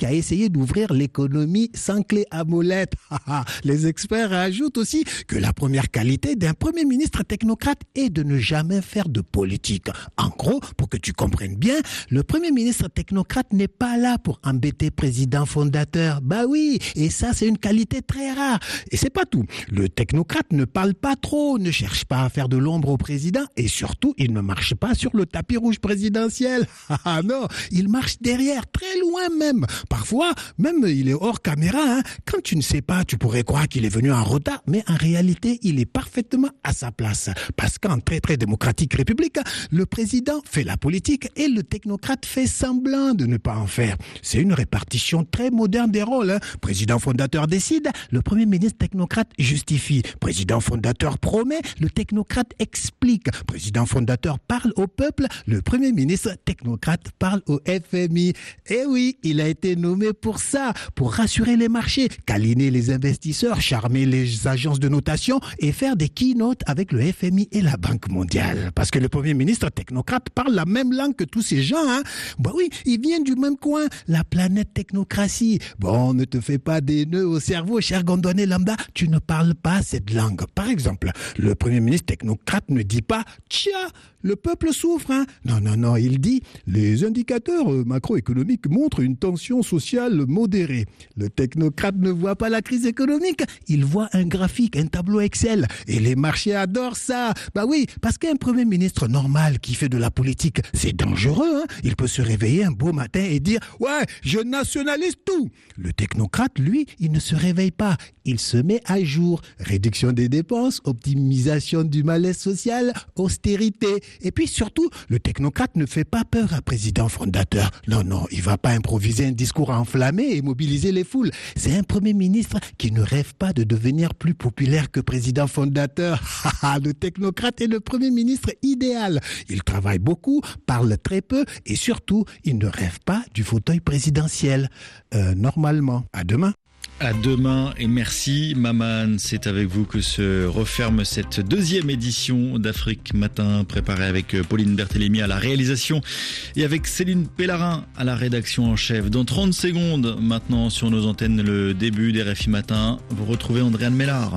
qui a essayé d'ouvrir l'économie sans clé à molette. Les experts ajoutent aussi que la première qualité d'un premier ministre technocrate est de ne jamais faire de politique. En gros, pour que tu comprennes bien, le premier ministre technocrate n'est pas là pour embêter président fondateur. Bah oui, et ça c'est une qualité très rare. Et c'est pas tout. Le technocrate ne parle pas trop, ne cherche pas à faire de l'ombre au président et surtout, il ne marche pas sur le tapis rouge présidentiel. Non, il marche derrière, très loin même. Parfois, même il est hors caméra. Quand tu ne sais pas, tu pourrais croire qu'il est venu en retard, mais en réalité, il est parfaitement à sa place. Parce qu'en très très démocratique république, le président fait la politique et le technocrate fait semblant de ne pas en faire. C'est une répartition très moderne des rôles. Président fondateur décide, le premier ministre technocrate justifie. Président fondateur promet, le technocrate explique. Président fondateur parle au peuple, le premier ministre technocrate parle au FMI. Et oui, il a été nommé pour ça, pour rassurer les marchés, câliner les investisseurs, charmer les agences de notation et faire des keynotes avec le FMI et la Banque mondiale. Parce que le premier ministre technocrate parle la même langue que tous ces gens. Bah oui, ils viennent du même coin, la planète technocratie. Bon, ne te fais pas des nœuds au cerveau, cher Gondouané Lambda, tu ne parles pas cette langue. Par exemple, le premier ministre technocrate ne dit pas « Tcha, le peuple souffre ». Non, il dit « Les indicateurs macroéconomiques montrent une tension sociale modérée ». Le technocrate ne voit pas la crise économique, il voit un graphique, un tableau Excel. Et les marchés adorent ça. Bah oui, parce qu'un premier ministre normal qui fait de la politique, c'est dangereux. Il peut se réveiller un beau matin et dire « Ouais, je nationalise tout ». Le technocrate, lui, il ne se réveille pas. Il se met à jour. Réduction des dépenses, optimisation du malaise social, austérité. Et puis surtout, le technocrate ne fait pas peur à président fondateur. Non, il va pas improviser un discours enflammé et mobiliser les foules. C'est un premier ministre qui ne rêve pas de devenir plus populaire que président fondateur. Le technocrate est le premier ministre idéal. Il travaille beaucoup, parle très peu et surtout, il ne rêve pas du fauteuil présidentiel. Normalement. À demain. À demain et merci Maman, c'est avec vous que se referme cette deuxième édition d'Afrique Matin, préparée avec Pauline Berthélémy à la réalisation et avec Céline Pellarin à la rédaction en chef. Dans 30 secondes maintenant sur nos antennes, le début des RFI Matin, vous retrouvez Andréane Mellard.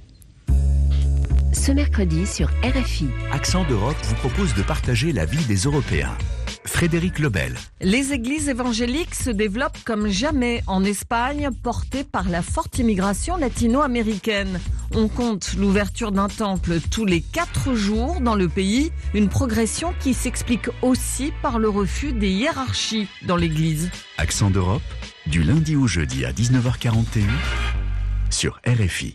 Ce mercredi sur RFI. Accent d'Europe vous propose de partager la vie des Européens. Frédéric Lebel. Les églises évangéliques se développent comme jamais en Espagne, portées par la forte immigration latino-américaine. On compte l'ouverture d'un temple tous les 4 jours dans le pays, une progression qui s'explique aussi par le refus des hiérarchies dans l'église. Accent d'Europe, du lundi au jeudi à 19h41 sur RFI.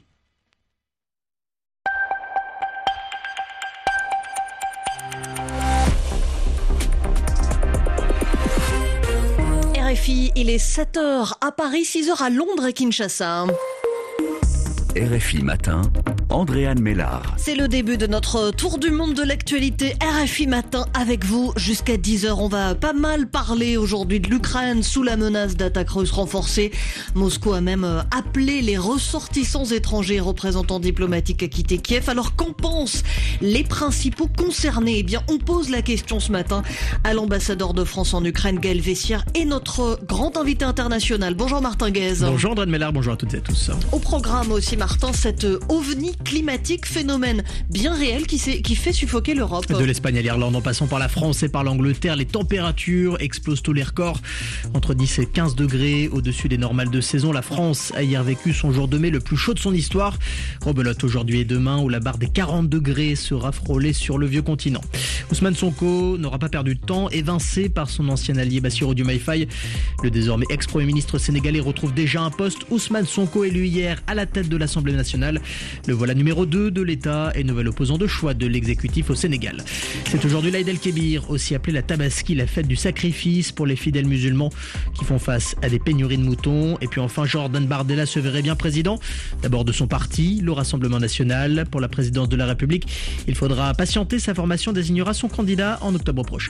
RFI, il est 7h à Paris, 6h à Londres et Kinshasa. RFI Matin, Andréane Mellard. C'est le début de notre tour du monde de l'actualité. RFI Matin avec vous jusqu'à 10h. On va pas mal parler aujourd'hui de l'Ukraine sous la menace d'attaques russes renforcées. Moscou a même appelé les ressortissants étrangers et représentants diplomatiques à quitter Kiev. Alors qu'en pensent les principaux concernés ? Eh bien, on pose la question ce matin à l'ambassadeur de France en Ukraine, Gaël Vessière, et notre grand invité international. Bonjour Martin Guez. Bonjour Andréane Mellard, bonjour à toutes et à tous. Au programme aussi Martin, cette ovni climatique, phénomène bien réel qui fait suffoquer l'Europe. De l'Espagne à l'Irlande en passant par la France et par l'Angleterre, les températures explosent tous les records. Entre 10 et 15 degrés au-dessus des normales de saison. La France a hier vécu son jour de mai le plus chaud de son histoire. Rebelote aujourd'hui et demain où la barre des 40 degrés sera frôlée sur le vieux continent. Ousmane Sonko n'aura pas perdu de temps, évincé par son ancien allié Bassirou Diomaye Faye. Le désormais ex-premier ministre sénégalais retrouve déjà un poste. Ousmane Sonko élu hier à la tête de l'Assemblée nationale. Le voilà numéro 2 de l'État et nouvel opposant de choix de l'exécutif au Sénégal. C'est aujourd'hui l'Aïd el-Kébir, aussi appelée la Tabaski, la fête du sacrifice pour les fidèles musulmans qui font face à des pénuries de moutons. Et puis enfin, Jordan Bardella se verrait bien président. D'abord de son parti, le Rassemblement national. Pour la présidence de la République, il faudra patienter. Sa formation désignera son candidat en octobre prochain.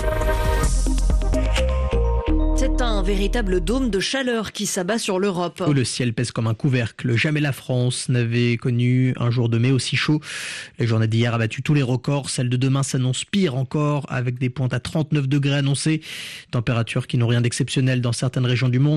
C'est un véritable dôme de chaleur qui s'abat sur l'Europe. Où le ciel pèse comme un couvercle. Jamais la France n'avait connu un jour de mai aussi chaud. Les journées d'hier a battu tous les records. Celle de demain s'annonce pire encore, avec des pointes à 39 degrés annoncées. Températures qui n'ont rien d'exceptionnel dans certaines régions du monde.